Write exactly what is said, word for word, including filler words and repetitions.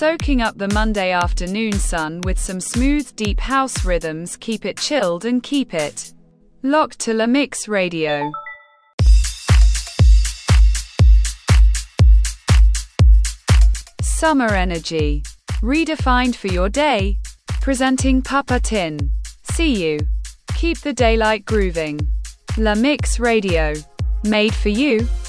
Soaking up the Monday afternoon sun with some smooth deep house rhythms. Keep it chilled and keep it locked to La Mix Radio. Summer energy redefined for your day. Presenting Papa Tin. See you. Keep the daylight grooving. La Mix Radio. Made for you.